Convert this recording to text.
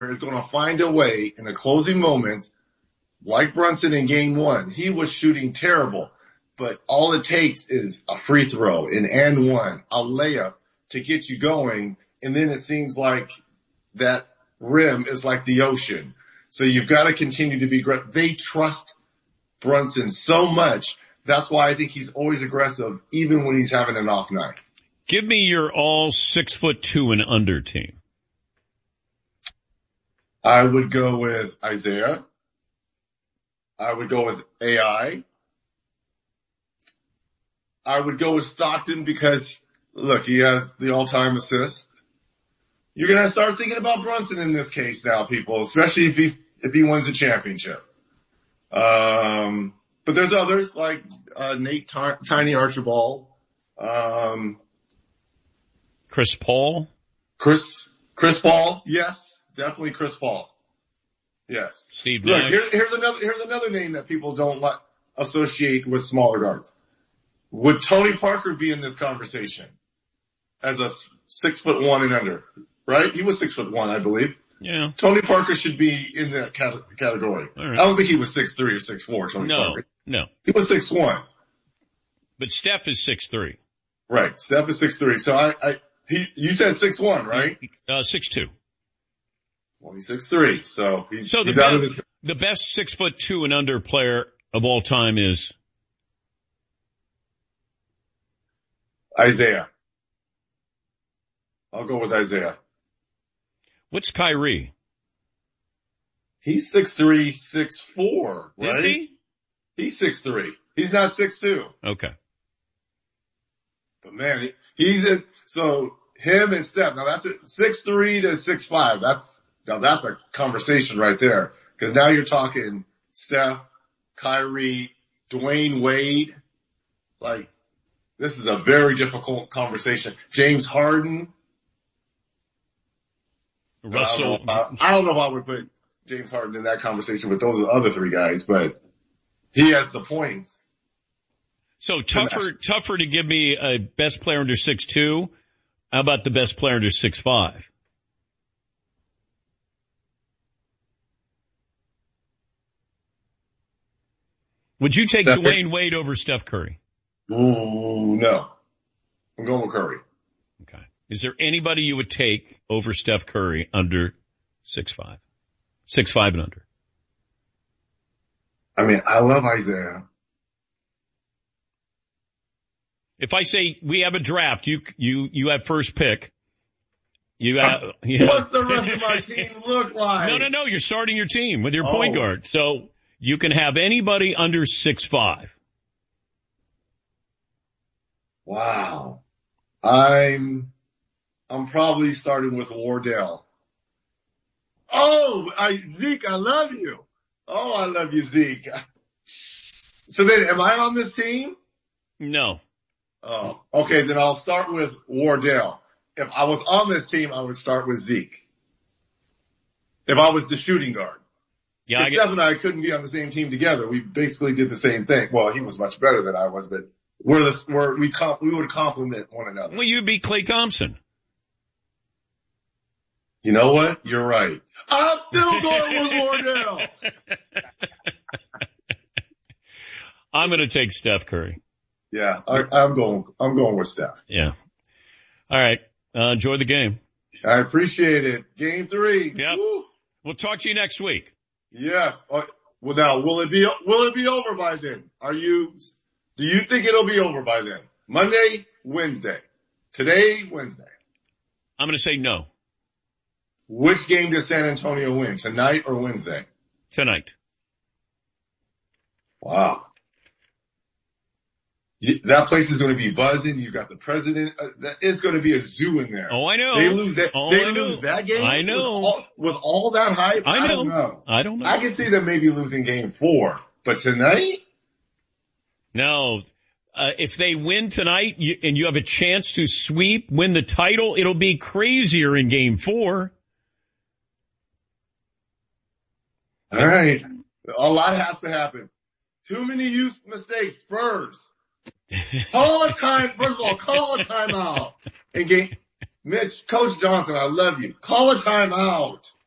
is going to find a way in the closing moments, like Brunson in game 1. He was shooting terrible, but all it takes is a free throw, an and one, a layup to get you going. And then it seems like that rim is like the ocean. So you've got to continue to be great. They trust Brunson so much. That's why I think he's always aggressive, even when he's having an off night. Give me your all 6'2" and under team. I would go with Isaiah. I would go with AI. I would go with Stockton because, look, he has the all-time assist. You're going to start thinking about Brunson in this case now, people, especially if he wins the championship. But there's others like Nate Tiny Archibald. Chris Paul. Chris Paul, yes, definitely Chris Paul. Yes. Steve Look, Nash. here's another name that people don't associate with smaller guards. Would Tony Parker be in this conversation as a 6'1" and under? Right? He was 6'1", I believe. Yeah. Tony Parker should be in that category. Right. I don't think he was 6'3" or 6'4", Tony Parker. No. He was 6'1". But Steph is 6'3". Right. Steph is 6'3". So you said 6'1", right? 6'2". Well, he's 6'3", so he's out of his. The best 6'2" and under player of all time is Isaiah. I'll go with Isaiah. What's Kyrie? He's 6'3", 6'4", right? Is he? He's 6'3". He's not 6'2". Okay. But man, so him and Steph, now that's it, 6'3" to 6'5". That's a conversation right there. Cause now you're talking Steph, Kyrie, Dwayne Wade. Like, this is a very difficult conversation. James Harden. Russell. I don't know if I would put James Harden in that conversation with those other three guys, but he has the points. So tougher to give me a best player under 6'2". How about the best player under 6'5"? Would you take Dwayne Wade over Steph Curry? Ooh, no. I'm going with Curry. Okay. Is there anybody you would take over Steph Curry under 6'5"? 6'5" and under. I mean, I love Isaiah. If I say we have a draft, you have first pick. What's the rest of my team look like? No. You're starting your team with your point guard. So you can have anybody under 6'5". Wow. I'm probably starting with Wardell. Zeke, I love you. Oh, I love you, Zeke. So then, am I on this team? No. Oh, okay. Then I'll start with Wardell. If I was on this team, I would start with Zeke. If I was the shooting guard. Yeah, Steph and I couldn't be on the same team together. We basically did the same thing. Well, he was much better than I was, but we would complement one another. Well, you'd be Klay Thompson. You know what? You're right. I'm still going with Wardell. I'm going to take Steph Curry. Yeah, I'm going with Steph. Yeah. All right. Enjoy the game. I appreciate it. Game 3. Yep. Woo. We'll talk to you next week. Yes. Well, now, will it be over by then? Do you think it'll be over by then? Monday, Wednesday. Today, Wednesday. I'm going to say no. Which game does San Antonio win? Tonight or Wednesday? Tonight. Wow. That place is going to be buzzing. You got the president. It's going to be a zoo in there. Oh, I know. They lose that game. I know. With all that hype. I don't know. I don't know. I can see them maybe losing game 4, but tonight? No. If they win tonight and you have a chance to win the title, it'll be crazier in game 4. All right. A lot has to happen. Too many youth mistakes. Spurs. First of all, call a timeout. And Mitch, Coach Johnson, I love you. Call a timeout.